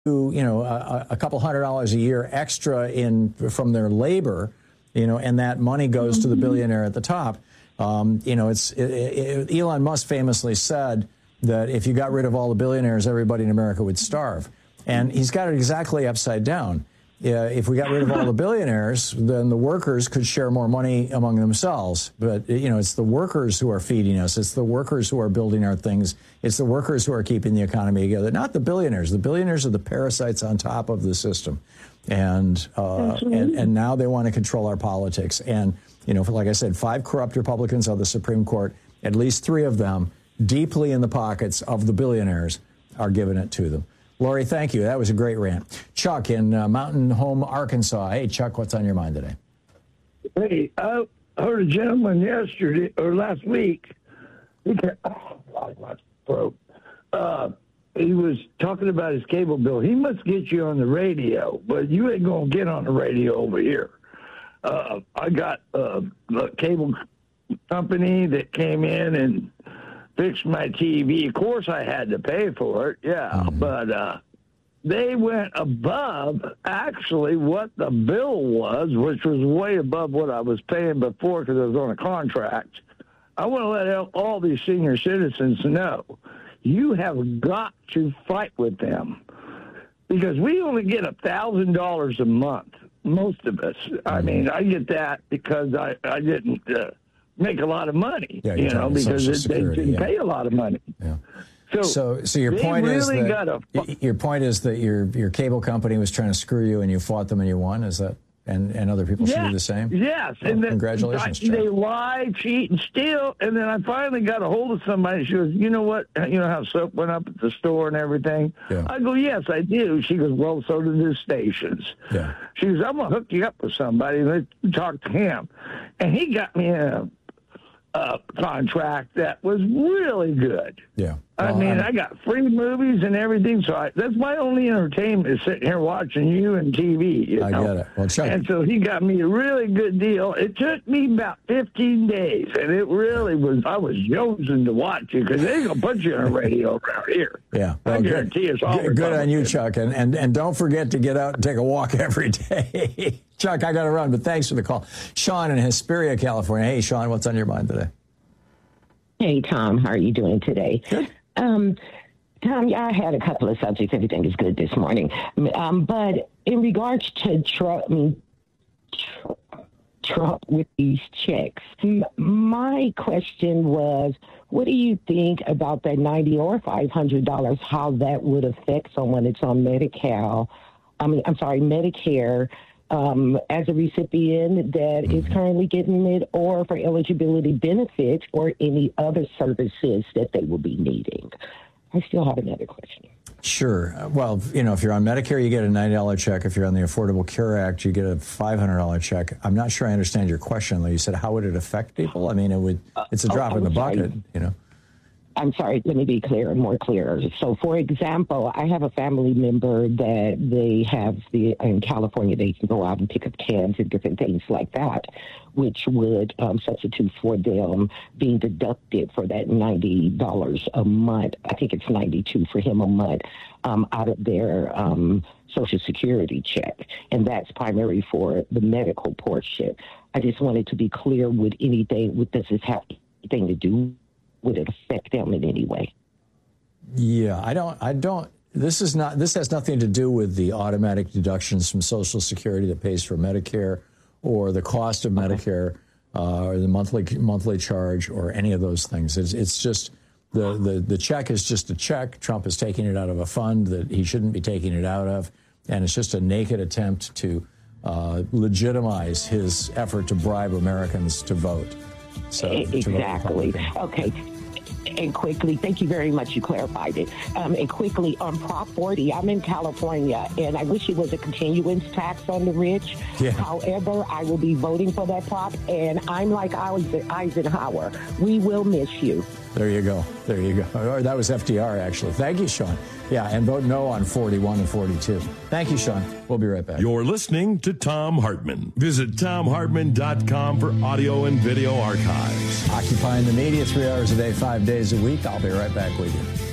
a couple $100 a year extra from their labor, and that money goes to the billionaire at the top. Elon Musk famously said that if you got rid of all the billionaires, everybody in America would starve. And he's got it exactly upside down. If we got rid of all the billionaires, then the workers could share more money among themselves. But, it's the workers who are feeding us. It's the workers who are building our things. It's the workers who are keeping the economy together, not the billionaires. The billionaires are the parasites on top of the system. And now they want to control our politics. And, like I said, 5 corrupt Republicans on the Supreme Court, at least 3 of them deeply in the pockets of the billionaires are giving it to them. Lori, thank you. That was a great rant. Chuck in Mountain Home, Arkansas. Hey, Chuck, what's on your mind today? Hey, I heard a gentleman last week. My throat. He was talking about his cable bill. He must get you on the radio, but you ain't going to get on the radio over here. I got a cable company that came in and fixed my TV. Of course, I had to pay for it, but they went above actually what the bill was, which was way above what I was paying before because I was on a contract. I want to let all these senior citizens know you have got to fight with them because we only get $1,000 a month, most of us. I mean, I get that because I didn't make a lot of money, because they didn't pay a lot of money. Yeah. So your point really your point is that your cable company was trying to screw you and you fought them and you won. Is that and other people should do the same? Yes. Well, and congratulations, Chuck. They lie, cheat, and steal. And then I finally got a hold of somebody. She goes, you know what? You know how soap went up at the store and everything? Yeah. I go, yes, I do. She goes, well, so do the stations. Yeah. She goes, I'm going to hook you up with somebody. Let's talk to him. And he got me a contract that was really good. Yeah. Well, I got free movies and everything, so that's my only entertainment is sitting here watching you and TV. I get it. Well, Chuck, and so he got me a really good deal. It took me about 15 days, and it really was. I was jonesing to watch you because they're gonna put you on the radio around here. Yeah, well, I guarantee it's all good on you, Chuck, and don't forget to get out and take a walk every day. Chuck, I got to run, but thanks for the call. Sean in Hesperia, California. Hey, Sean, what's on your mind today? Hey, Tom, how are you doing today? Good. Tom, I had a couple of subjects. Everything is good this morning. But in regards to Trump with these checks, my question was, what do you think about that $90 or $500, how that would affect someone that's on Medicare, as a recipient that is currently getting it, or for eligibility benefits or any other services that they will be needing? I still have another question. Sure. Well, if you're on Medicare, you get a $90 check. If you're on the Affordable Care Act, you get a $500 check. I'm not sure I understand your question, though. You said, how would it affect people? It's a drop in the bucket, I'm sorry, let me be more clear. So, for example, I have a family member that they have in California, they can go out and pick up cans and different things like that, which would substitute for them being deducted for that $90 a month. I think it's $92 for him a month out of their Social Security check. And that's primarily for the medical portion. I just wanted to be clear does this have anything to do? Would it affect them in any way? Yeah, I don't. This has nothing to do with the automatic deductions from Social Security that pays for Medicare, or the cost of Medicare, or the monthly charge, or any of those things. It's just the check is just a check. Trump is taking it out of a fund that he shouldn't be taking it out of, and it's just a naked attempt to legitimize his effort to bribe Americans to vote. So exactly. Okay. And quickly, thank you very much. You clarified it. And quickly, on Prop 40, I'm in California, and I wish it was a continuance tax on the rich. Yeah. However, I will be voting for that prop, and I'm like Eisenhower. We will miss you. There you go. Or that was FDR, actually. Thank you, Sean. Yeah, and vote no on 41 and 42. Thank you, Sean. We'll be right back. You're listening to Thom Hartmann. Visit ThomHartmann.com for audio and video archives. Occupying the media 3 hours a day, 5 days a week. I'll be right back with you.